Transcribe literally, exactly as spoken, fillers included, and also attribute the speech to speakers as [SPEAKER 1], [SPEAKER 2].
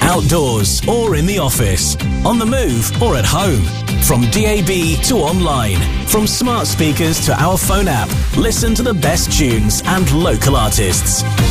[SPEAKER 1] outdoors or in the office, on the move or at home. From D A B to online, from smart speakers to our phone app, listen to the best tunes and local artists.